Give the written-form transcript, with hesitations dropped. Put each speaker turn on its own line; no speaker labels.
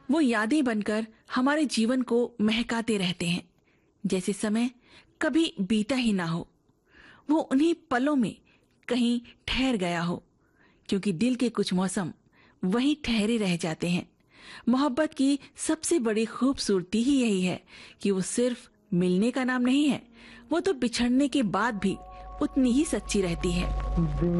वो यादें बनकर हमारे जीवन को महकाते रहते हैं, जैसे समय कभी बीता ही ना हो, वो उन्हीं पलों में कहीं ठहर गया हो, क्योंकि दिल के कुछ मौसम वहीं ठहरे रह जाते हैं। मोहब्बत की सबसे बड़ी खूबसूरती ही यही है कि वो सिर्फ मिलने का नाम नहीं है, वो तो बिछड़ने के बाद भी उतनी ही सच्ची रहती है।